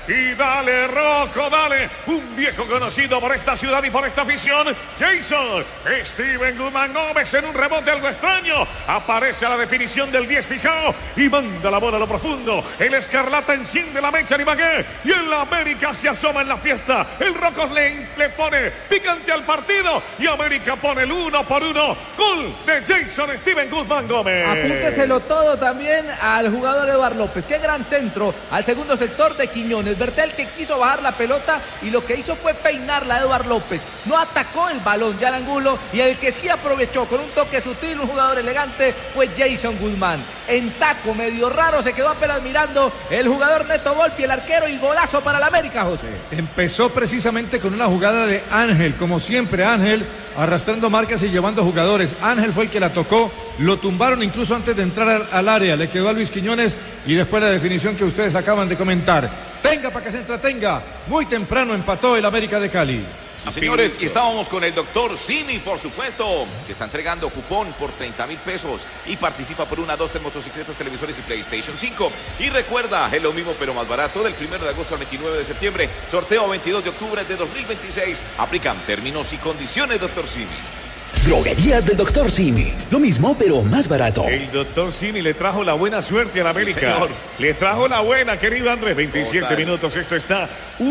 Y dale, Rocco, dale. Un viejo conocido por esta ciudad y por esta afición. Jason Steven Guzmán Gómez en un rebote algo extraño. Aparece a la definición del 10 Pijao y manda la bola a lo profundo. El Escarlata enciende la mecha de Ibagué. Y el América se asoma en la fiesta. El Rocos le pone picante al partido. Y América pone el 1-1. Gol de Jason Steven Guzmán Gómez. Apúnteselo todo también al jugador Eduardo López. Qué gran centro al segundo sector de Quiñones. Bertel que quiso bajar la pelota y lo que hizo fue peinarla a Eduardo López. No atacó el balón ya al ángulo y el que sí aprovechó con un toque sutil, un jugador elegante, fue Jason Guzmán. En taco medio raro se quedó apenas mirando el jugador Neto Volpi, el arquero, y golazo para el América, José. Empezó precisamente con una jugada de Ángel, como siempre Ángel, arrastrando marcas y llevando jugadores. Ángel fue el que la tocó, lo tumbaron incluso antes de entrar al área, le quedó a Luis Quiñones y después la definición que ustedes acaban de comentar. Tenga para que se entretenga, muy temprano empató el América de Cali. Sí, señores, y estábamos con el doctor Simi, por supuesto, que está entregando cupón por 30,000 pesos y participa por 1, 2, 3 motocicletas, televisores y PlayStation 5. Y recuerda, es lo mismo pero más barato, del 1 de agosto al 29 de septiembre, sorteo 22 de octubre de 2026. Aplican términos y condiciones, doctor Simi. Droguerías del Dr. Simi. Lo mismo, pero más barato. El Dr. Simi le trajo la buena suerte a la América. Señor. Le trajo la buena, querido Andrés. 27 Total. minutos. Esto está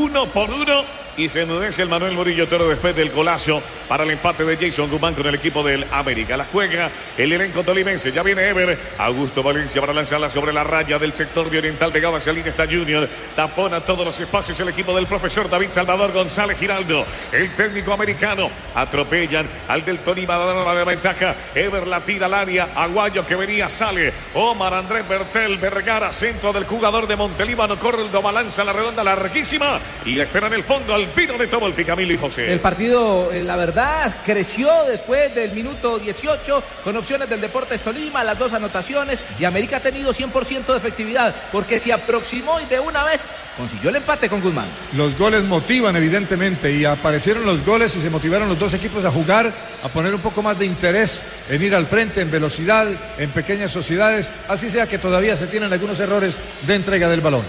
1-1. Y se enmudece el Manuel Murillo Toro después del golazo para el empate de Jason Guzmán con el equipo del América. La juega el elenco tolimense. Ya viene Ever. Augusto Valencia para lanzarla sobre la raya del sector de Oriental. Pegado hacia la línea está Junior. Tapona todos los espacios el equipo del profesor David Salvador González Giraldo. El técnico americano. Atropellan al del Tolima dando la ventaja. Ever la tira al área. Aguayo que venía sale. Omar Andrés Bertel Vergara. Centro del jugador de Montelíbano. Corre el balanza la redonda larguísima. Y le esperan el fondo al Pino de todo el Picamilo y José. El partido, la verdad, creció después del minuto 18 con opciones del Deportes Tolima, las 2 anotaciones, y América ha tenido 100% de efectividad porque se aproximó y de una vez consiguió el empate con Guzmán. Los goles motivan evidentemente y aparecieron los goles y se motivaron los dos equipos a jugar, a poner un poco más de interés en ir al frente, en velocidad, en pequeñas sociedades, así sea que todavía se tienen algunos errores de entrega del balón.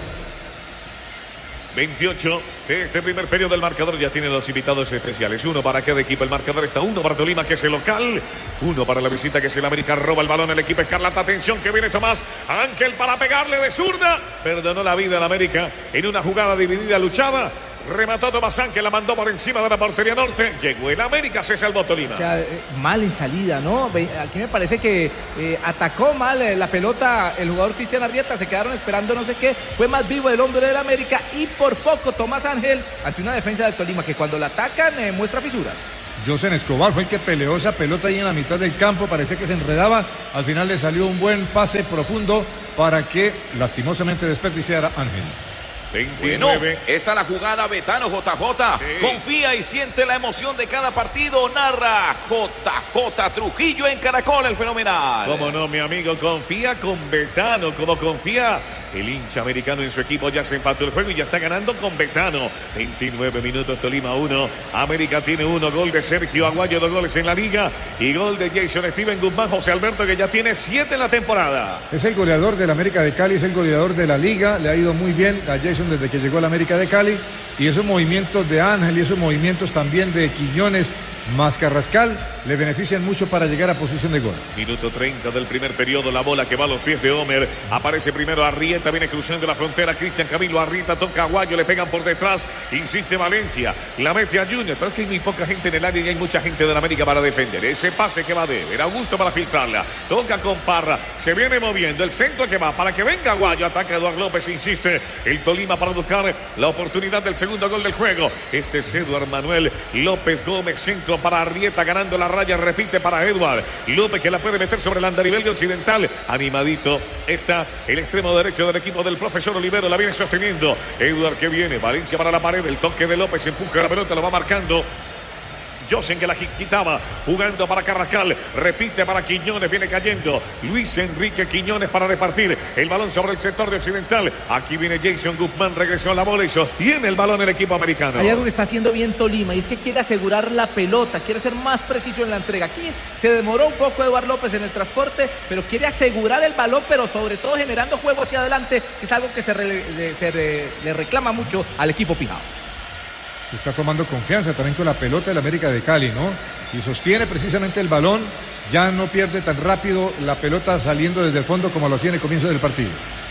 28 de este primer periodo del marcador. Ya tiene 2 invitados especiales. 1 para cada equipo. El marcador está 1 para Tolima, que es el local. 1 para la visita, que es el América. Roba el balón el equipo Escarlata. Atención que viene Tomás Ángel para pegarle de zurda. Perdonó la vida al América en una jugada dividida, luchada. Remató Tomás Ángel, la mandó por encima de la portería norte. Llegó el América, se salvó Tolima. O sea, mal en salida, ¿no? Aquí me parece que atacó mal la pelota el jugador Cristian Arrieta. Se quedaron esperando no sé qué. Fue más vivo el hombre del América y por poco Tomás Ángel ante una defensa del Tolima que cuando la atacan muestra fisuras. José Escobar fue el que peleó esa pelota ahí en la mitad del campo, parecía que se enredaba, al final le salió un buen pase profundo para que lastimosamente desperdiciara Ángel. 29. Bueno, esta la jugada Betano JJ. Sí. Confía y siente la emoción de cada partido. Narra JJ Trujillo en Caracol, el fenomenal. Cómo no, mi amigo, confía con Betano, como confía el hincha americano en su equipo. Ya se empató el juego y ya está ganando con Betano. 29 minutos, Tolima 1, América tiene 1. Gol de Sergio Aguayo, 2 goles en la liga. Y gol de Jason Steven Guzmán. José Alberto, que ya tiene 7 en la temporada. Es el goleador del América de Cali, es el goleador de la liga. Le ha ido muy bien a Jason desde que llegó al América de Cali. Y esos movimientos de Ángel y esos movimientos también de Quiñones más Carrascal le benefician mucho para llegar a posición de gol. Minuto 30 del primer periodo, la bola que va a los pies de Homer. Aparece primero Arrieta, viene cruzando la frontera. Cristian Camilo Arrieta toca a Aguayo, le pegan por detrás. Insiste Valencia, la mete a Junior, pero es que hay muy poca gente en el área y hay mucha gente de la América para defender. Ese pase que va de ver, Augusto para filtrarla. Toca con Parra, se viene moviendo. El centro que va para que venga Aguayo, ataca Eduardo López, insiste el Tolima para buscar la oportunidad del segundo gol del juego. Este es Eduardo Manuel López Gómez, centro para Arrieta, ganando la raya, repite para Eduardo López, que la puede meter sobre el andarivel de Occidental. Animadito está el extremo derecho del equipo del profesor Olivero, la viene sosteniendo Eduardo, que viene Valencia para la pared, el toque de López, empuja la pelota, lo va marcando Josen que la quitaba, jugando para Carrascal, repite para Quiñones, viene cayendo Luis Enrique Quiñones para repartir el balón sobre el sector de Occidental. Aquí viene Jason Guzmán, regresó a la bola y sostiene el balón el equipo americano. Hay algo que está haciendo bien Tolima y es que quiere asegurar la pelota, quiere ser más preciso en la entrega. Aquí se demoró un poco Eduardo López en el transporte, pero quiere asegurar el balón, pero sobre todo generando juego hacia adelante, que es algo que le reclama mucho al equipo Pijao. Se está tomando confianza también con la pelota del América de Cali, ¿no? Y sostiene precisamente el balón, ya no pierde tan rápido la pelota saliendo desde el fondo como lo hacía en el comienzo del partido.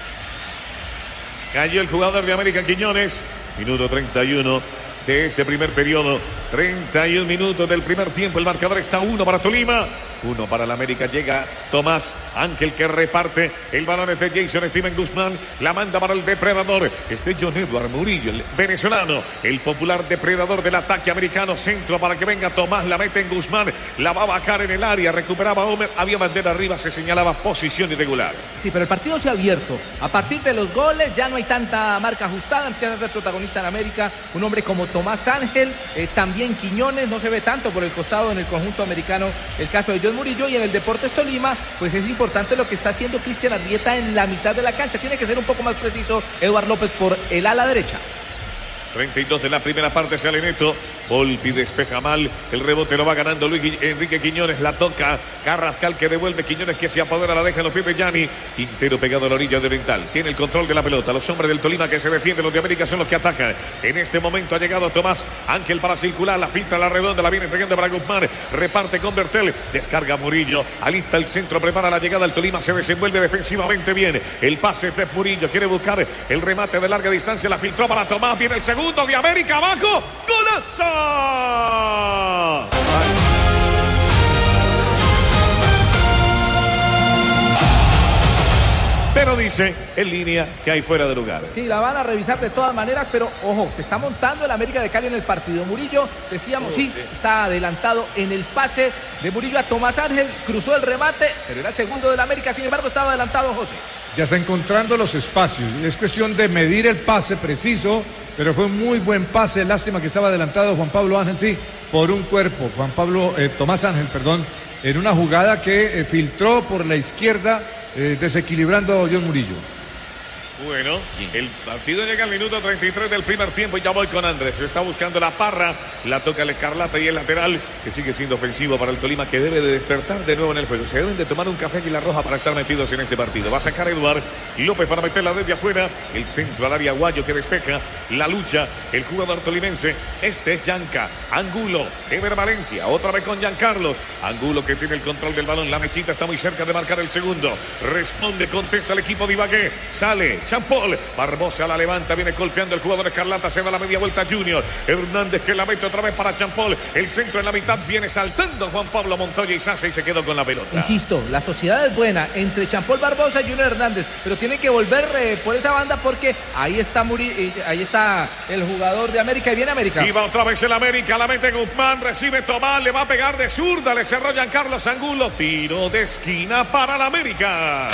Cayó el jugador de América Quiñones, minuto 31 de este primer periodo, 31 minutos del primer tiempo, el marcador está 1 para Tolima, 1 para el América. Llega Tomás Ángel que reparte el balón de Jason Steven Guzmán, la manda para el depredador, John Edward Murillo, el venezolano, el popular depredador del ataque americano, centro para que venga Tomás, la mete en Guzmán, la va a bajar en el área, recuperaba Homer, había bandera arriba, se señalaba posición irregular. Sí, pero el partido se ha abierto, a partir de los goles ya no hay tanta marca ajustada, empieza a ser protagonista en América, un hombre como Tomás Ángel, también Quiñones, no se ve tanto por el costado en el conjunto americano el caso de John Murillo, y en el Deportes Tolima pues es importante lo que está haciendo Cristian Arrieta en la mitad de la cancha, tiene que ser un poco más preciso Eduardo López por el ala derecha. 32 de la primera parte, sale Neto, Volpi despeja mal, el rebote lo va ganando Luis Enrique Quiñones, la toca Carrascal que devuelve, Quiñones que se apodera, la deja en los pies de Gianni, Quintero pegado a la orilla de Oriental, tiene el control de la pelota, los hombres del Tolima que se defienden, los de América son los que atacan, en este momento ha llegado Tomás Ángel para circular, la filtra, la redonda, la viene entregando para Guzmán, reparte con Bertel, descarga Murillo, alista el centro, prepara la llegada al Tolima, se desenvuelve defensivamente bien, el pase de Murillo, quiere buscar el remate de larga distancia, la filtró para Tomás, viene el segundo de América, abajo, ¡golazo! Pero dice en línea que hay fuera de lugar. Sí, la van a revisar de todas maneras, pero ojo, se está montando el América de Cali en el partido. Murillo, decíamos, sí, está adelantado en el pase de Murillo a Tomás Ángel, cruzó el remate, pero era el segundo del América, sin embargo estaba adelantado José. Ya está encontrando los espacios, es cuestión de medir el pase preciso, pero fue un muy buen pase, lástima que estaba adelantado Juan Pablo Ángel, sí, por un cuerpo, Tomás Ángel, perdón, en una jugada que filtró por la izquierda, desequilibrando a John Murillo. Bueno, el partido llega al minuto 33 del primer tiempo y ya voy con Andrés. Se está buscando la Parra, la toca el Escarlata y el lateral que sigue siendo ofensivo para el Tolima, que debe de despertar de nuevo en el juego. Se deben de tomar un café y la roja para estar metidos en este partido. Va a sacar Eduard López para meterla desde afuera. El centro al área, Aguayo que despeja la lucha. El jugador tolimense, este es Yanca. Angulo, Ever Valencia, otra vez con Giancarlos. Angulo que tiene el control del balón. La mechita está muy cerca de marcar el segundo. Responde, contesta el equipo de Ibagué. Sale Champol, Barbosa la levanta, viene golpeando el jugador Escarlata, se da la media vuelta Junior, Hernández que la mete otra vez para Champol, el centro en la mitad, viene saltando Juan Pablo Montoya y Sase y se quedó con la pelota. Insisto, la sociedad es buena entre Champol, Barbosa y Junior Hernández, pero tiene que volver por esa banda porque ahí está ahí está el jugador de América y viene América. Y va otra vez el América, la mete Guzmán, recibe Tomás, le va a pegar de zurda, le cerró Giancarlos Angulo, tiro de esquina para la América.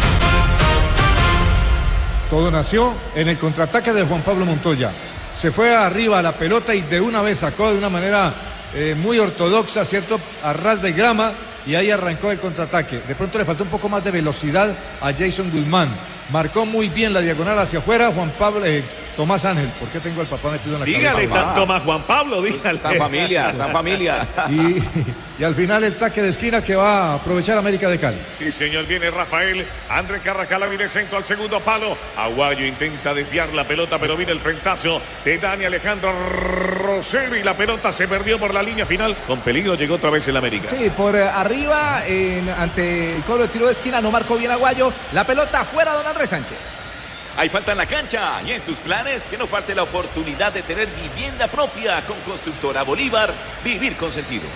Todo nació en el contraataque de Juan Pablo Montoya. Se fue arriba a la pelota y de una vez sacó de una manera muy ortodoxa, ¿cierto? A ras de grama, y ahí arrancó el contraataque. De pronto le faltó un poco más de velocidad a Jason Guzmán. Marcó muy bien la diagonal hacia afuera Tomás Ángel. ¿Por qué tengo al papá metido en la cabeza? Dígale tanto más Juan Pablo, dígale. Está en familia. Y al final el saque de esquina que va a aprovechar América de Cali. Sí, señor, viene Rafael. André Carrascal viene centro al segundo palo. Aguayo intenta desviar la pelota, pero viene el frentazo de Dani Alejandro Rosero y la pelota se perdió por la línea final. Con peligro llegó otra vez el América. Sí, por arriba, ante el cobro de tiro de esquina, no marcó bien Aguayo. La pelota fuera, don Andrés Sánchez. Hay falta en la cancha y en tus planes que no falte la oportunidad de tener vivienda propia con Constructora Bolívar. Vivir con sentido.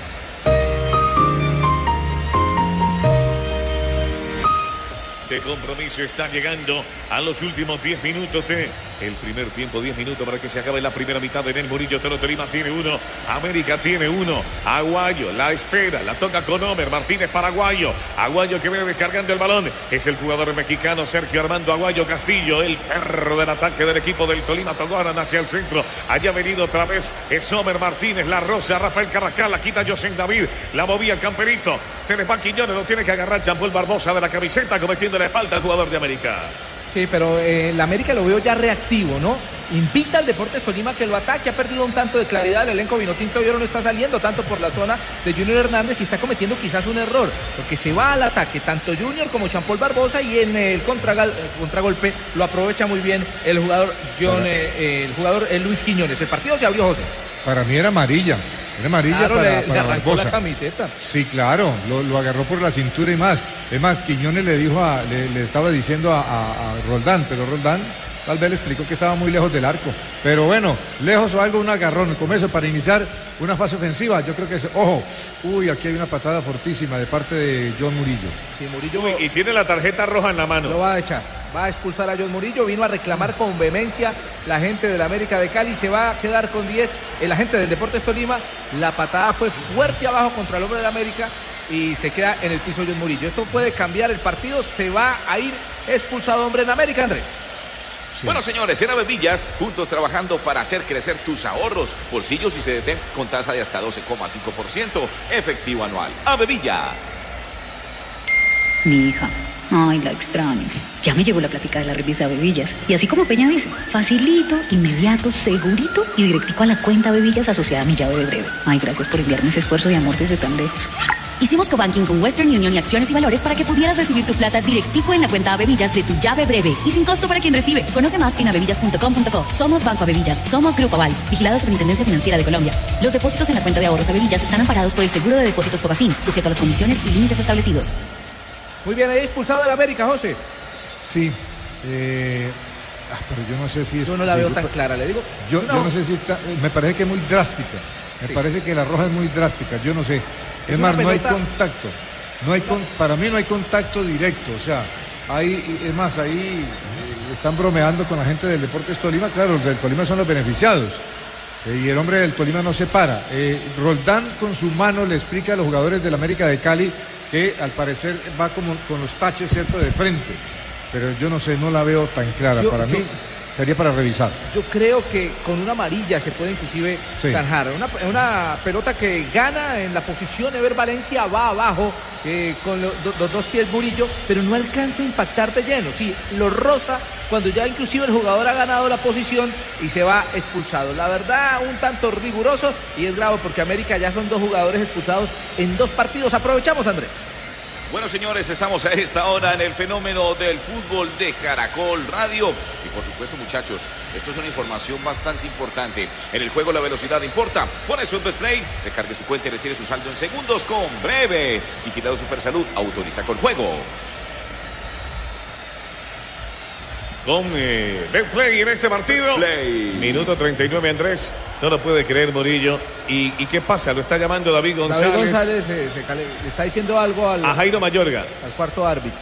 Este compromiso está llegando a los últimos 10 minutos de el primer tiempo. 10 minutos para que se acabe la primera mitad de Nel Murillo. Tolima tiene uno, América tiene uno. Aguayo la espera, la toca con Homer Martínez para Aguayo. Aguayo que viene descargando el balón. Es el jugador mexicano Sergio Armando Aguayo Castillo, el perro del ataque del equipo del Tolima. Tocaron hacia el centro. Allá ha venido otra vez. Es Homer Martínez, la rosa, Rafael Carrascal, la quita José David. La movía el camperito. Se les va Quiñones, lo tiene que agarrar Jean-Paul Barbosa de la camiseta, cometiendo la falta al jugador de América. Sí, pero la América lo veo ya reactivo, ¿no? Invita al Deportes Tolima que lo ataque, ha perdido un tanto de claridad, el elenco vinotinto y oro no está saliendo tanto por la zona de Junior Hernández y está cometiendo quizás un error, porque se va al ataque tanto Junior como Jean-Paul Barbosa y en el contragolpe lo aprovecha muy bien el jugador Luis Quiñones. El partido se abrió, José. Para mí era amarilla. Era amarilla, claro, para le arrancó Barbosa. La camiseta. Sí, claro, lo agarró por la cintura y más. Es más, Quiñones le dijo le estaba diciendo a Roldán, pero Roldán tal vez le explicó que estaba muy lejos del arco. Pero bueno, lejos o algo, un agarrón. Como eso, para iniciar una fase ofensiva, yo creo que es... Ojo, aquí hay una patada fortísima de parte de John Murillo. Sí, Murillo... Y tiene la tarjeta roja en la mano. Lo va a echar. Va a expulsar a John Murillo, vino a reclamar con vehemencia la gente de la América de Cali, se va a quedar con 10 el agente del Deportes Tolima. La patada fue fuerte abajo contra el hombre de la América y se queda en el piso John Murillo. Esto puede cambiar el partido, se va a ir expulsado hombre en América, Andrés. Sí. Bueno, señores, en Avevillas, juntos trabajando para hacer crecer tus ahorros, bolsillos y CDT con tasa de hasta 12,5% efectivo anual. Avevillas. Mi hija, ay, la extraño. Ya me llegó la plática de la revista Avevillas. Y así como Peña dice, facilito, inmediato, segurito y directico a la cuenta Avevillas asociada a mi llave de breve. Ay, gracias por enviarme ese esfuerzo de amor desde tan lejos. Hicimos cobanking con Western Union y Acciones y Valores para que pudieras recibir tu plata directico en la cuenta Avevillas de tu llave breve y sin costo para quien recibe. Conoce más en avevillas.com.co. Somos Banco Avevillas, somos Grupo Aval, vigilado Superintendencia Financiera de Colombia. Los depósitos en la cuenta de ahorros Avevillas están amparados por el Seguro de Depósitos Fogafín, sujeto a las condiciones y límites establecidos. Muy bien, ahí expulsado de la América, José. Sí, pero yo no sé si es... Yo no la veo tan clara, le digo. Yo no sé si está... Me parece que es muy drástica. Me parece que la roja es muy drástica, yo no sé. Es más, no hay contacto. Para mí no hay contacto directo. O sea, ahí están bromeando con la gente del Deportes Tolima. Claro, los del Tolima son los beneficiados. Y el hombre del Tolima no se para. Roldán con su mano le explica a los jugadores del América de Cali que al parecer va como con los taches, ¿cierto?, de frente. Pero yo no sé, no la veo tan clara. Para mí sería para revisar. Yo creo que con una amarilla se puede inclusive zanjar. Una pelota que gana en la posición. Ever Valencia va abajo con los dos pies Murillo, pero no alcanza a impactar de lleno. Sí, lo roza cuando ya inclusive el jugador ha ganado la posición y se va expulsado. La verdad, un tanto riguroso y es grave porque América ya son 2 jugadores expulsados en 2 partidos. Aprovechamos, Andrés. Bueno, señores, estamos a esta hora en el fenómeno del fútbol de Caracol Radio. Y por supuesto, muchachos, esto es una información bastante importante. En el juego la velocidad importa. Pone su Betplay, recargue su cuenta y retire su saldo en segundos con Breve. Vigilado Supersalud, autoriza con juegos. Con Betplay en este partido. Betplay. Minuto 39, Andrés. No lo puede creer Murillo. ¿Y qué pasa? Lo está llamando David González. David González le está diciendo algo a Jairo Mayorga, al cuarto árbitro.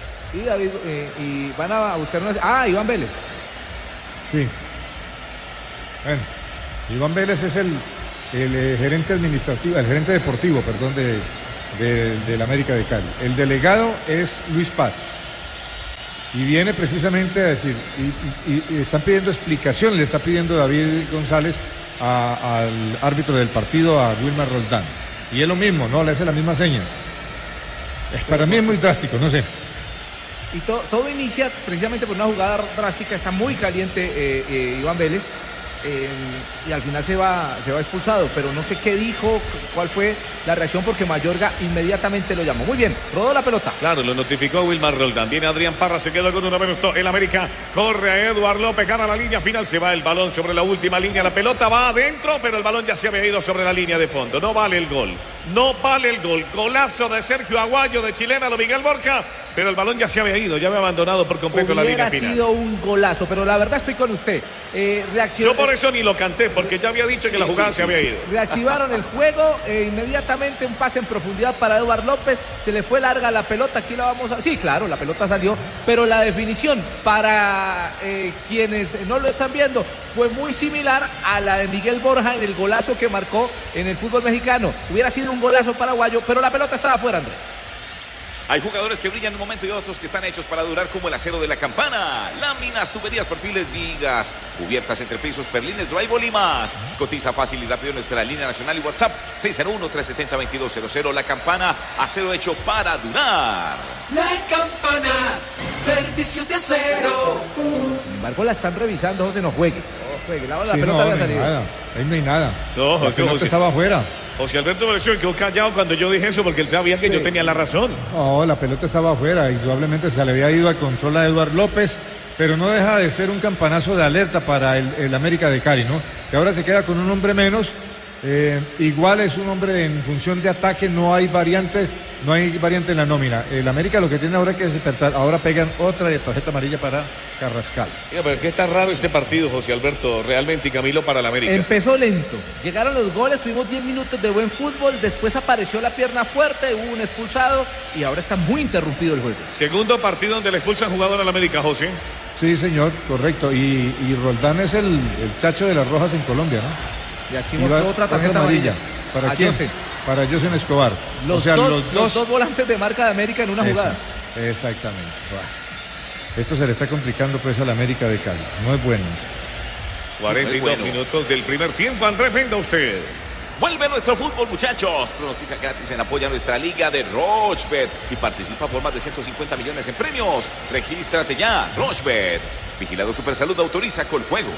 Y van a buscar Iván Vélez. Sí. Bueno, Iván Vélez es el gerente administrativo, el gerente deportivo, perdón, del América de Cali. El delegado es Luis Paz. Y viene precisamente a decir, y están pidiendo explicación, le está pidiendo David González al árbitro del partido, a Wilmar Roldán. Y es lo mismo, ¿no? Le hace las mismas señas. Para mí es muy drástico, no sé. Y todo inicia precisamente por una jugada drástica, está muy caliente Iván Vélez. Y al final se va expulsado, pero no sé qué dijo, cuál fue la reacción, porque Mayorga inmediatamente lo llamó. Muy bien, rodó la pelota. Claro, lo notificó Wilmar Roldán. Viene Adrián Parra, se quedó con 1 minuto. El América corre a Eduard López, gana la línea final, se va el balón sobre la última línea. La pelota va adentro, pero el balón ya se había ido sobre la línea de fondo. No vale el gol. No vale el gol. Golazo de Sergio Aguayo de chilena, lo Miguel Borja, pero el balón ya se había ido, ya había abandonado por completo la línea final. Hubiera sido un golazo, pero la verdad estoy con usted. Yo por eso ni lo canté, porque ya había dicho que la jugada se había ido. Reactivaron el juego, inmediatamente un pase en profundidad para Eduard López, se le fue larga la pelota, aquí la vamos a... Sí, claro, la pelota salió, pero la definición para quienes no lo están viendo fue muy similar a la de Miguel Borja en el golazo que marcó en el fútbol mexicano. Hubiera sido un golazo paraguayo, pero la pelota estaba fuera, Andrés. Hay jugadores que brillan en un momento y otros que están hechos para durar, como el acero de la Campana. Láminas, tuberías, perfiles, vigas, cubiertas, entrepisos, perlines, drywall y más. Cotiza fácil y rápido en nuestra línea nacional y WhatsApp 601-370-2200. La Campana, acero hecho para durar. La Campana, servicio de acero. Sin embargo, la están revisando, José, no juegue. No juegue, la pelota no, había salido. Ahí no hay nada. No, la pelota estaba afuera. José Alberto me quedó callado cuando yo dije eso porque él sabía que yo tenía la razón. No, la pelota estaba afuera, indudablemente se le había ido al control a Eduard López, pero no deja de ser un campanazo de alerta para el América de Cali, ¿no? Que ahora se queda con un hombre menos, igual es un hombre en función de ataque, no hay variantes en la nómina. El América lo que tiene ahora es que despertar, ahora pegan otra tarjeta amarilla para Carrascal. Mira, pero es que está raro este partido, José Alberto, realmente, y Camilo, para el América. Empezó lento, llegaron los goles, tuvimos 10 minutos de buen fútbol, después apareció la pierna fuerte, hubo un expulsado y ahora está muy interrumpido el juego. Segundo partido donde le expulsan jugador al América, José. Sí, señor, correcto. Y Roldán es el chacho de las rojas en Colombia, ¿no? Y aquí mostró otra tarjeta amarilla. ¿Para quién? Para José Escobar. Los dos volantes de marca de América en una jugada. Exactamente. Esto se le está complicando pues al América de Cali. No es bueno. 42 minutos del primer tiempo. Andrés, venga usted. Vuelve nuestro fútbol, muchachos. Pronostica gratis en apoyo a nuestra liga de Rochebet y participa por más de 150 millones en premios. Regístrate ya, Rochebet. Vigilado Supersalud, autoriza con juegos.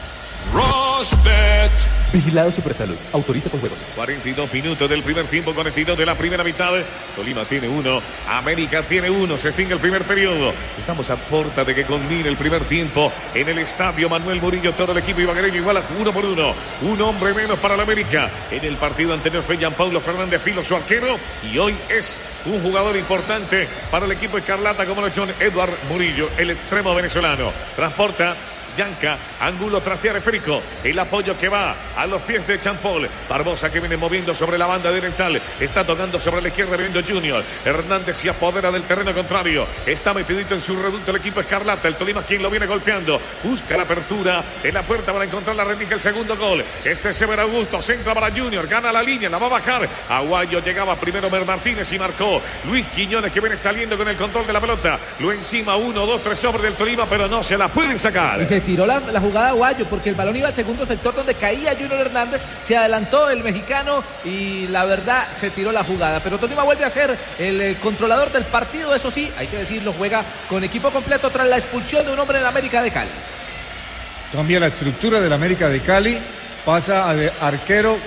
Rochebet. Vigilado Supersalud. Autoriza con juegos. 42 minutos del primer tiempo, 42 de la primera mitad. Tolima tiene 1, América tiene 1. Se extingue el primer periodo. Estamos a puerta de que culmine el primer tiempo en el estadio Manuel Murillo. Todo el equipo ibaguereño igual a 1-1. Un hombre menos para la América. En el partido anterior fue Gianpaulo Fernández Filo, su arquero. Y hoy es un jugador importante para el equipo escarlata, como lo ha hecho Eduard Murillo, el extremo venezolano. Transporta Yanca, ángulo trastea esférico, el apoyo que va a los pies de Champol. Barbosa que viene moviendo sobre la banda directal, está tocando sobre la izquierda viendo Junior. Hernández se apodera del terreno contrario, está metidito en su reducto el equipo escarlata. El Tolima quien lo viene golpeando, busca la apertura en la puerta para encontrar la rendija, el segundo gol. Este es Sever Augusto, centra para Junior, gana la línea, la va a bajar. Aguayo llegaba primero Mer Martínez y marcó. Luis Quiñones que viene saliendo con el control de la pelota, lo encima 1, 2, 3 sobre del Tolima, pero no se la pueden sacar. Y se tiró la jugada Aguayo porque el balón iba al segundo sector donde caía Junior Hernández, se adelantó el mexicano y la verdad se tiró la jugada, pero Tolima vuelve a ser el controlador del partido. Eso sí, hay que decirlo, juega con equipo completo tras la expulsión de un hombre en América de Cali. Cambia la estructura del América de Cali, pasa a arquero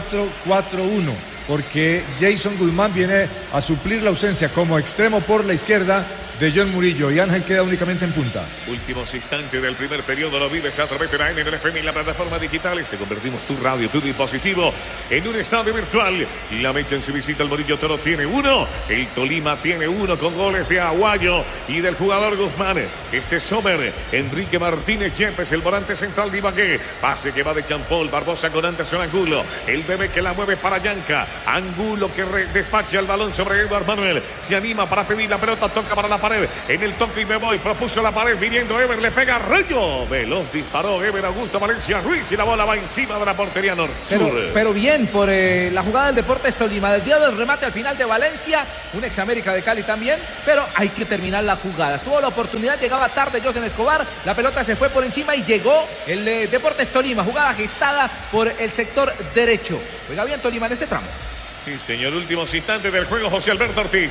4-4-1 porque Jason Guzmán viene a suplir la ausencia como extremo por la izquierda de John Murillo y Ángel queda únicamente en punta. Últimos instantes del primer periodo lo vives a través de la NNFM y la plataforma digitales. Te convertimos tu radio, tu dispositivo en un estadio virtual. La Mecha en su visita al Murillo Toro tiene 1. El Tolima tiene 1 con goles de Aguayo y del jugador Guzmán. Este es Sommer, Enrique Martínez Yepes, el volante central de Ibagué. Pase que va de Champol, Barbosa con Anderson Angulo. El bebé que la mueve para Yanca. Angulo que despacha el balón sobre Eduard Manuel. Se anima para pedir la pelota, toca para la pared. En el toque y me voy, propuso la pared, viniendo Ever, le pega Rayo. Veloz disparó Ever Augusto Valencia Ruiz y la bola va encima de la portería norte-sur. Pero bien por la jugada del Deportes Tolima, desviado el remate al final de Valencia, un ex América de Cali también, pero hay que terminar la jugada. Tuvo la oportunidad, llegaba tarde José Escobar, la pelota se fue por encima y llegó el Deportes Tolima, jugada gestada por el sector derecho. Juega bien Tolima en este tramo. Sí, señor, últimos instantes del juego, José Alberto Ortiz.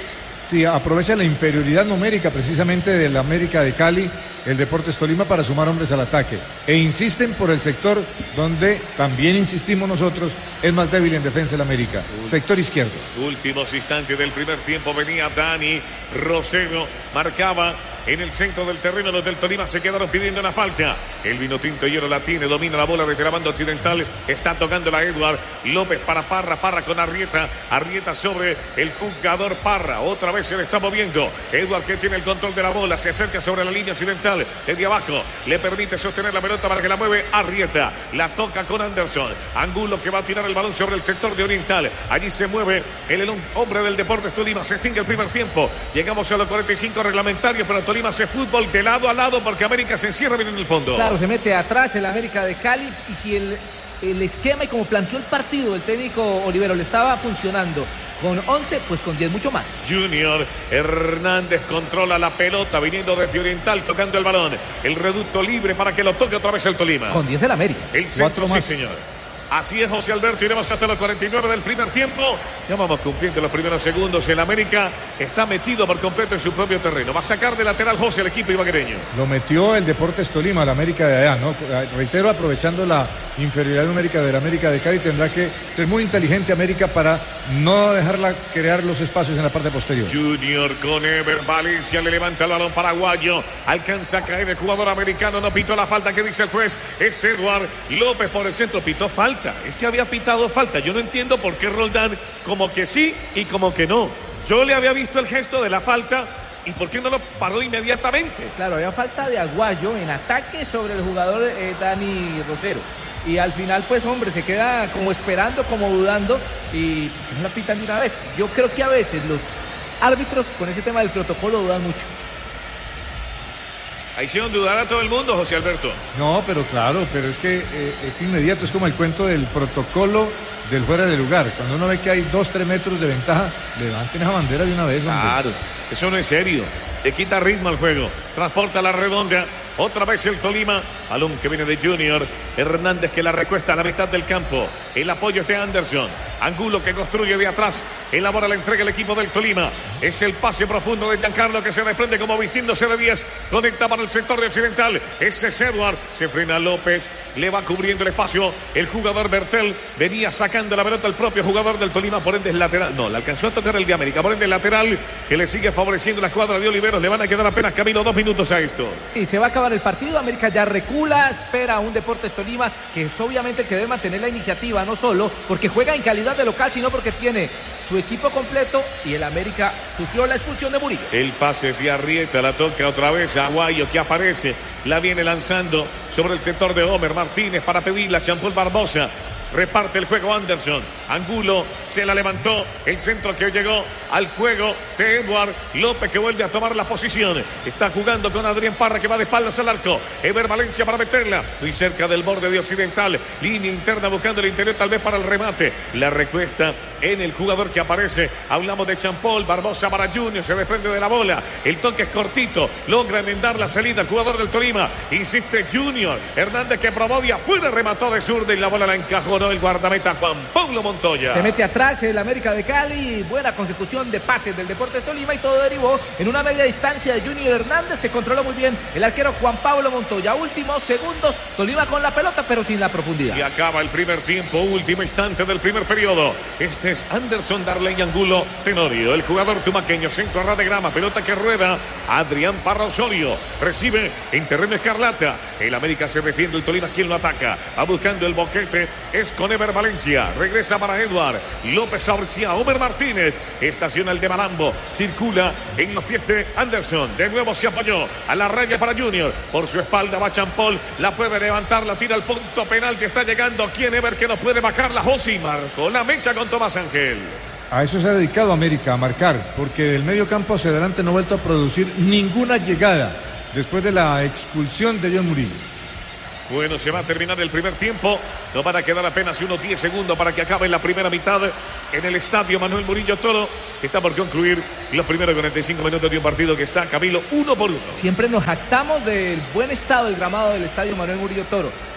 Sí, aprovecha la inferioridad numérica precisamente del América de Cali, el Deportes Tolima, para sumar hombres al ataque. E insisten por el sector donde también insistimos nosotros, es más débil en defensa el América, sector izquierdo. Últimos instantes del primer tiempo, venía Dani Rosero, marcaba en el centro del terreno. Los del Tolima se quedaron pidiendo una falta. El Vinotinto Hierro la tiene, domina la bola desde la banda occidental, está tocando la Edward López para Parra, Parra con Arrieta, Arrieta sobre el jugador Parra, otra vez se le está moviendo. Edward, que tiene el control de la bola, se acerca sobre la línea occidental, desde abajo, le permite sostener la pelota para que la mueve Arrieta, la toca con Anderson, Angulo, que va a tirar el balón sobre el sector de Oriental, allí se mueve el hombre del Deportes Tolima, se extingue el primer tiempo, llegamos a los 45 reglamentarios, pero Tolima hace fútbol de lado a lado porque América se encierra bien en el fondo. Claro, se mete atrás el América de Cali, y si el esquema y como planteó el partido el técnico Olivero le estaba funcionando con 11, pues con 10 mucho más. Junior Hernández controla la pelota viniendo desde Oriental, tocando el balón, el reducto libre para que lo toque otra vez el Tolima. Con 10 el América. El centro, sí señor. Así es, José Alberto, iremos hasta los 49 del primer tiempo. Ya vamos cumpliendo los primeros segundos. El América está metido por completo en su propio terreno. Va a sacar de lateral José el equipo ibaguereño. Lo metió el Deportes Tolima, el América de allá, ¿no? Reitero, aprovechando la inferioridad numérica del América de Cali, tendrá que ser muy inteligente América para no dejarla crear los espacios en la parte posterior. Junior con Ever Valencia, le levanta el balón paraguayo, alcanza a caer el jugador americano, no pitó la falta que dice el juez, es Eduard López por el centro, pitó falta. Es que había pitado falta. Yo no entiendo por qué Roldán como que sí y como que no. Yo le había visto el gesto de la falta y por qué no lo paró inmediatamente. Claro, había falta de Aguayo en ataque sobre el jugador Dani Rosero. Y al final, pues hombre, se queda como esperando, como dudando y no la pitan de una vez. Yo creo que a veces los árbitros con ese tema del protocolo dudan mucho. Ahí hicieron dudar a todo el mundo, José Alberto. No, pero claro, pero es que es inmediato, es como el cuento del protocolo del fuera de lugar. Cuando uno ve que hay 2-3 metros de ventaja, levanten esa bandera de una vez. Claro, hombre. Eso no es serio. Le quita ritmo al juego. Transporta la redonda. Otra vez el Tolima. Balón que viene de Junior Hernández, que la recuesta a la mitad del campo. El apoyo es de Anderson. Angulo, que construye de atrás. Elabora la entrega el equipo del Tolima. Es el pase profundo de Giancarlo, que se desprende como vistiéndose de 10. Conecta para el sector de occidental. Ese es Edward. Se frena López. Le va cubriendo el espacio. El jugador Bertel venía sacando la pelota al propio jugador del Tolima. Por ende es lateral. No, le alcanzó a tocar el de América. Por ende el lateral que le sigue favoreciendo la escuadra de Oliveros. Le van a quedar apenas camino 2 minutos a esto. Y se va a acabar el partido. América ya recula. Espera a un Deportes Tolima que es obviamente el que debe mantener la iniciativa. No solo porque juega en calidad de local, sino porque tiene su equipo completo y el América sufrió la expulsión de Murillo. El pase de Arrieta, la toca otra vez a Aguayo, que aparece, la viene lanzando sobre el sector de Homer Martínez para pedirla a Champol Barbosa. Reparte el juego Anderson. Angulo se la levantó. El centro que llegó al juego de Edward López, que vuelve a tomar la posición. Está jugando con Adrián Parra, que va de espaldas al arco. Ever Valencia para meterla. Muy cerca del borde de Occidental. Línea interna buscando el interior, tal vez para el remate. La recuesta en el jugador que aparece. Hablamos de Champol. Barbosa para Junior. Se desprende de la bola. El toque es cortito. Logra enmendar la salida el jugador del Tolima. Insiste Junior Hernández, que probó de afuera. Remató de zurda y la bola la encajó el guardameta Juan Pablo Montoya. Se mete atrás el América de Cali. Buena consecución de pases del Deportes Tolima y todo derivó en una media distancia de Junior Hernández, que controló muy bien el arquero Juan Pablo Montoya. Últimos segundos, Tolima con la pelota pero sin la profundidad. Se acaba el primer tiempo, último instante del primer periodo. Este es Anderson Darley Angulo Tenorio, el jugador tumaqueño. Centro a ras de grama, pelota que rueda. Adrián Parra Osorio recibe en terreno escarlata. El América se defiende, el Tolima quien lo ataca. Va buscando el boquete. Es con Ever Valencia, regresa para Edward López Saurcia, Homer Martínez, estaciona el de Malambo, circula en los pies de Anderson, de nuevo se apoyó a la raya para Junior, por su espalda va Champol, la puede levantar, la tira al punto penal que está llegando, quien Ever, que no puede bajar la Josi, marcó la mecha con Tomás Ángel. A eso se ha dedicado América, a marcar, porque del medio campo hacia adelante no ha vuelto a producir ninguna llegada después de la expulsión de John Murillo. Bueno, se va a terminar el primer tiempo. Nos van a quedar apenas unos 10 segundos para que acabe la primera mitad en el estadio Manuel Murillo Toro. Está por concluir los primeros 45 minutos de un partido que está, Camilo, 1-1. Siempre nos jactamos del buen estado del gramado del estadio Manuel Murillo Toro.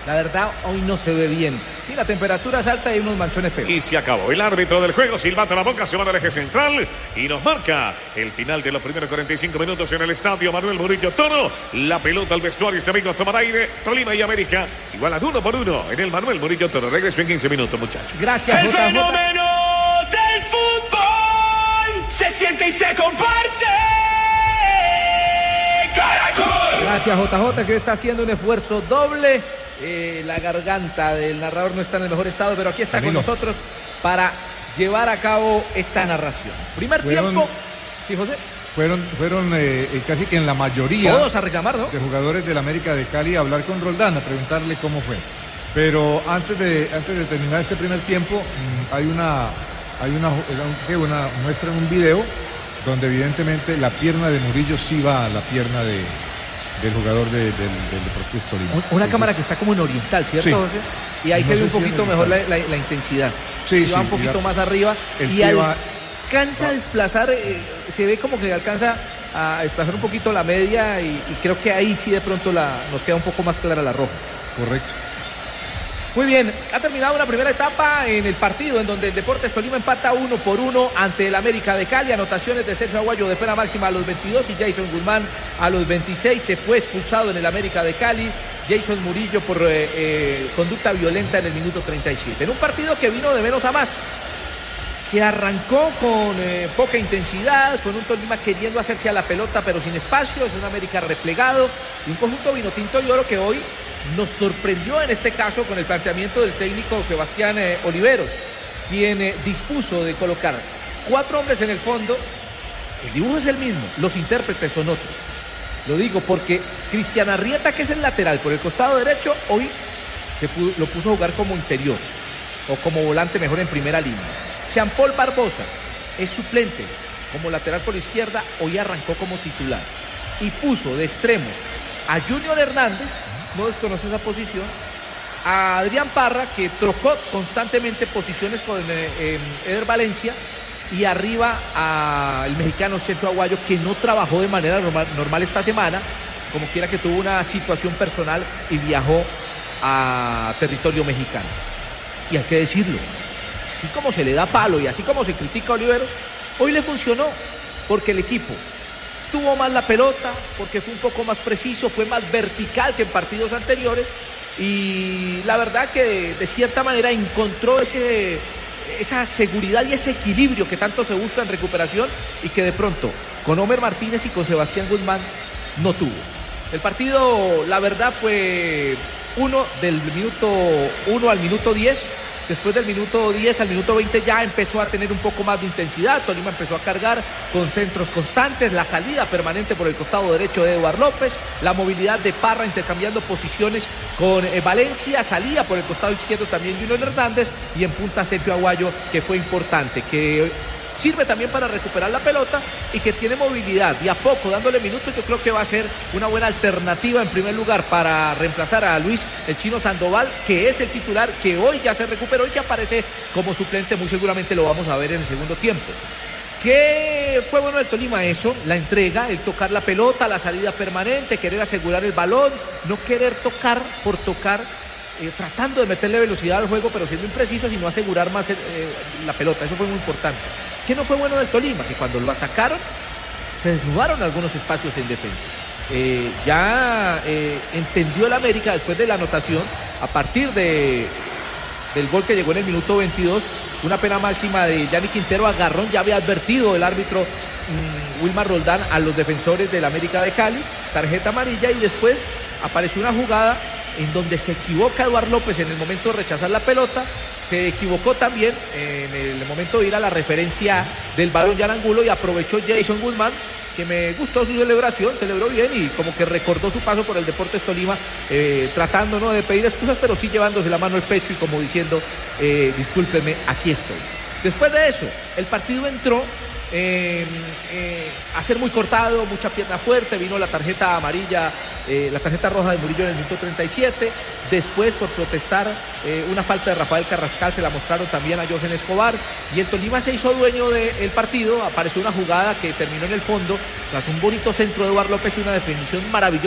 la verdad hoy no se ve bien. Sí, la temperatura es alta y hay unos manchones feos. Y se acabó. El árbitro del juego silbata la boca, se va al eje central y nos marca el final de los primeros 45 minutos en el estadio Manuel Murillo Toro. La pelota al vestuario, este amigo toma aire. Tolima y América igualan 1-1 en el Manuel Murillo Toro. Regreso en 15 minutos, muchachos. Gracias, El JJ. fenómeno del fútbol se siente y se comparte. ¡Caracol! Gracias, JJ, que está haciendo un esfuerzo doble. La garganta del narrador no está en el mejor estado, pero aquí está Camilo. con nosotros para llevar a cabo esta narración. Primer tiempo. Sí, José. Fueron casi que en la mayoría Todos a reclamar, ¿no? de jugadores del América de Cali a hablar con Roldán, a preguntarle cómo fue. Pero antes de terminar este primer tiempo, hay una muestra en un video donde evidentemente la pierna de Murillo sí va a la pierna del jugador del Deportivo Tolima. Una Entonces, cámara que está como en oriental, ¿cierto, sí. José? Y ahí No se ve sé un si en poquito mejor oriental. la intensidad. Sí, Y va sí, un poquito y más arriba. el Y pie va- alcanza a desplazar, se ve como que alcanza a desplazar un poquito la media y creo que ahí sí de pronto nos queda un poco más clara la roja. Correcto. Muy bien, ha terminado una primera etapa en el partido en donde el Deportes Tolima empata 1-1 ante el América de Cali. Anotaciones de Sergio Aguayo de pena máxima a los 22 y Jason Guzmán a los 26. Se fue expulsado en el América de Cali. Jason Murillo por conducta violenta en el minuto 37. En un partido que vino de menos a más, que arrancó con poca intensidad, con un Tolima queriendo hacerse a la pelota pero sin espacio. Es un América replegado y un conjunto vinotinto y oro que hoy nos sorprendió en este caso con el planteamiento del técnico Sebastián Oliveros, quien dispuso de colocar 4 hombres en el fondo. El dibujo es el mismo, los intérpretes son otros. Lo digo porque Cristian Arrieta, que es el lateral por el costado derecho, hoy lo puso a jugar como interior o como volante mejor en primera línea. Jean Paul Barbosa es suplente como lateral por izquierda, hoy arrancó como titular y puso de extremo a Junior Hernández, no desconoce esa posición, a Adrián Parra, que trocó constantemente posiciones con Eder Valencia, y arriba al mexicano Sergio Aguayo, que no trabajó de manera normal esta semana, como quiera que tuvo una situación personal y viajó a territorio mexicano. Y hay que decirlo, así como se le da palo y así como se critica a Oliveros, hoy le funcionó, porque el equipo tuvo más la pelota, porque fue un poco más preciso, fue más vertical que en partidos anteriores, y la verdad que de cierta manera encontró esa seguridad y ese equilibrio que tanto se busca en recuperación y que de pronto con Homer Martínez y con Sebastián Guzmán no tuvo. El partido, la verdad, fue del minuto 1 al minuto 10. Después del minuto 10 al minuto 20 ya empezó a tener un poco más de intensidad. Tolima empezó a cargar con centros constantes, la salida permanente por el costado derecho de Eduard López, la movilidad de Parra intercambiando posiciones con Valencia, salía por el costado izquierdo también Junior Hernández y en punta Sergio Aguayo, que fue importante, que sirve también para recuperar la pelota y que tiene movilidad, y a poco dándole minutos yo creo que va a ser una buena alternativa en primer lugar para reemplazar a Luis el Chino Sandoval, que es el titular, que hoy ya se recuperó y que aparece como suplente. Muy seguramente lo vamos a ver en el segundo tiempo. ¿Qué fue bueno del Tolima? Eso, la entrega, el tocar la pelota, la salida permanente, querer asegurar el balón, no querer tocar por tocar, tratando de meterle velocidad al juego pero siendo impreciso, sino asegurar más la pelota. Eso fue muy importante. ¿Qué no fue bueno del Tolima? Que cuando lo atacaron se desnudaron algunos espacios en defensa. Entendió el América después de la anotación, a partir del gol que llegó en el minuto 22, una pena máxima de Yanni Quintero, agarrón, ya había advertido el árbitro Wilmar Roldán a los defensores del América de Cali, tarjeta amarilla, y después apareció una jugada en donde se equivoca Eduard López en el momento de rechazar la pelota, se equivocó también en el momento de ir a la referencia del balón Jan Angulo, y aprovechó Jason Guzmán, que me gustó su celebración, celebró bien y como que recordó su paso por el Deportes Tolima, tratando no de pedir excusas, pero sí llevándose la mano al pecho y como diciendo, discúlpeme, aquí estoy. Después de eso, el partido entró a ser muy cortado, mucha pierna fuerte, vino la tarjeta amarilla, la tarjeta roja de Murillo en el minuto 37, después por protestar una falta de Rafael Carrascal se la mostraron también a Jochen Escobar, y el Tolima se hizo dueño del partido. Apareció una jugada que terminó en el fondo tras un bonito centro de Eduard López y una definición maravillosa